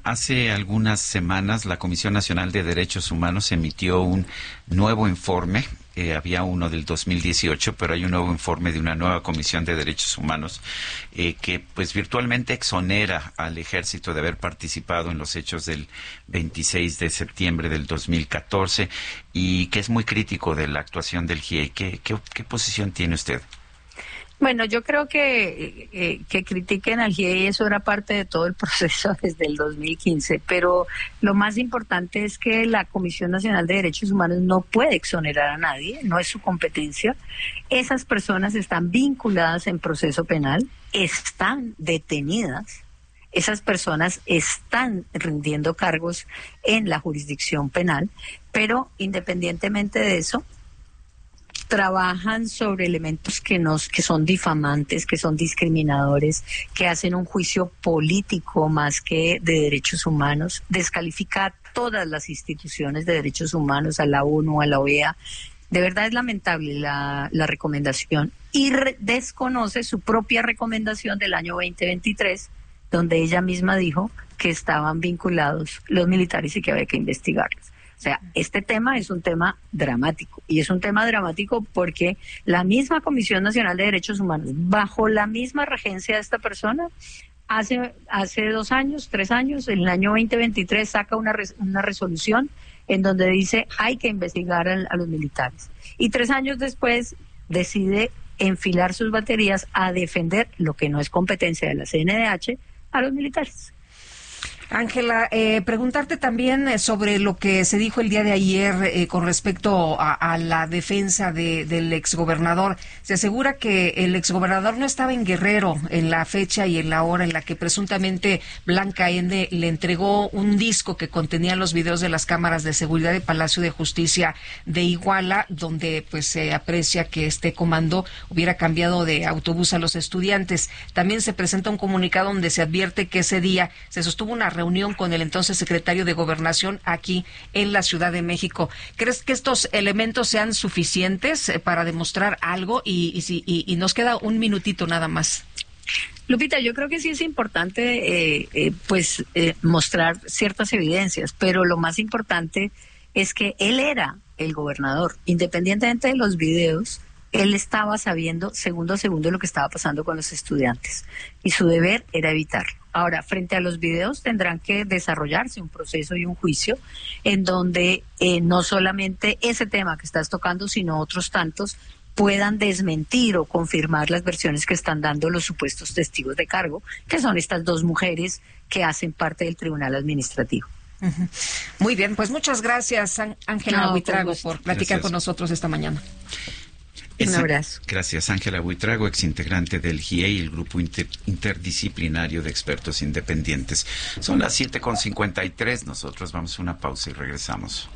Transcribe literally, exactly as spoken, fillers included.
hace algunas semanas la Comisión Nacional de Derechos Humanos emitió un nuevo informe. Eh, había uno del dos mil dieciocho, pero hay un nuevo informe de una nueva Comisión de Derechos Humanos eh, que pues virtualmente exonera al ejército de haber participado en los hechos del veintiséis de septiembre del dos mil catorce y que es muy crítico de la actuación del G I E I. ¿Qué, qué, qué posición tiene usted? Bueno, yo creo que, eh, que critiquen al G I E I, eso era parte de todo el proceso desde el dos mil quince, pero lo más importante es que la Comisión Nacional de Derechos Humanos no puede exonerar a nadie, no es su competencia. Esas personas están vinculadas en proceso penal, están detenidas, esas personas están rindiendo cargos en la jurisdicción penal, pero independientemente de eso, trabajan sobre elementos que nos que son difamantes, que son discriminadores, que hacen un juicio político más que de derechos humanos, descalifica a todas las instituciones de derechos humanos, a la ONU, a la O E A. De verdad es lamentable la, la recomendación y re- desconoce su propia recomendación del año veinte veintitrés, donde ella misma dijo que estaban vinculados los militares y que había que investigarlos. O sea, este tema es un tema dramático, y es un tema dramático porque la misma Comisión Nacional de Derechos Humanos, bajo la misma regencia de esta persona, hace hace dos años, tres años, en el año veinte veintitrés, saca una, res, una resolución en donde dice hay que investigar a, a los militares. Y tres años después decide enfilar sus baterías a defender lo que no es competencia de la C N D H a los militares. Ángela, eh, preguntarte también eh, sobre lo que se dijo el día de ayer eh, con respecto a, a la defensa de, del exgobernador. Se asegura que el exgobernador no estaba en Guerrero en la fecha y en la hora en la que presuntamente Blanca Ende le entregó un disco que contenía los videos de las cámaras de seguridad de Palacio de Justicia de Iguala, donde pues se aprecia que este comando hubiera cambiado de autobús a los estudiantes. También se presenta un comunicado donde se advierte que ese día se sostuvo una reunión con el entonces secretario de Gobernación aquí en la Ciudad de México. ¿Crees que estos elementos sean suficientes para demostrar algo? Y, y, si, y, y nos queda un minutito nada más. Lupita, yo creo que sí es importante eh, eh, pues eh, mostrar ciertas evidencias, pero lo más importante es que él era el gobernador, independientemente de los videos. Él estaba sabiendo segundo a segundo lo que estaba pasando con los estudiantes y su deber era evitarlo. Ahora, frente a los videos tendrán que desarrollarse un proceso y un juicio en donde eh, no solamente ese tema que estás tocando, sino otros tantos puedan desmentir o confirmar las versiones que están dando los supuestos testigos de cargo, que son estas dos mujeres que hacen parte del Tribunal Administrativo. Uh-huh. Muy bien, pues muchas gracias, Ángela no, Buitrago, por platicar gracias. con nosotros esta mañana. Un abrazo. Gracias, Ángela Buitrago, exintegrante del G I E I, el grupo inter, interdisciplinario de expertos independientes. Son las siete con cincuenta y tres, nosotros vamos a una pausa y regresamos.